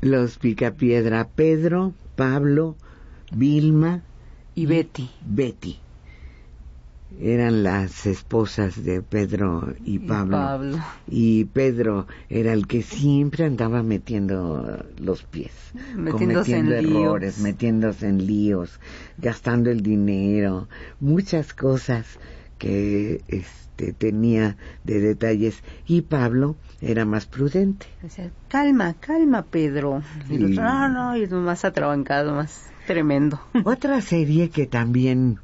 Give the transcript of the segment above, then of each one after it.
Los Picapiedra, Pedro, Pablo, Vilma y Betty. Betty. Eran las esposas de Pedro y Pablo. Y Pedro era el que siempre andaba metiendo los pies, cometiendo errores, metiéndose en líos, gastando el dinero, muchas cosas que tenía de detalles. Y Pablo era más prudente. Decía, calma, Pedro. Y el otro, no, y más atrabancado, más tremendo. Otra serie que también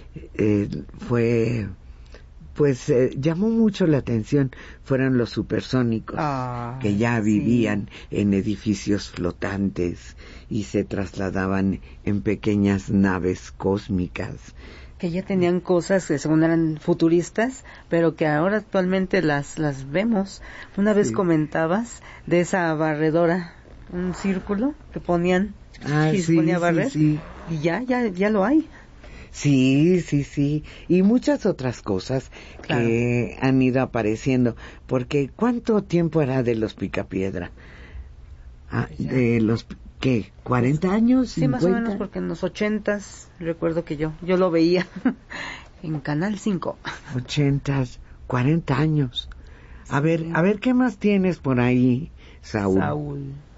fue, pues llamó mucho la atención, fueron los Supersónicos, que ya vivían en edificios flotantes y se trasladaban en pequeñas naves cósmicas. Que ya tenían cosas que según eran futuristas, pero que ahora actualmente las vemos. Una vez comentabas de esa barredora, un círculo que ponían, y se ponía a barrer, y ya lo hay. Sí, y muchas otras cosas que han ido apareciendo, porque ¿cuánto tiempo era de los Picapiedra? De los, ¿qué? ¿40 años? Sí, 50? Más o menos, porque en los 80s, recuerdo que yo lo veía en Canal 5. 80s, 40 años. A ver, ¿qué más tienes por ahí, Saúl?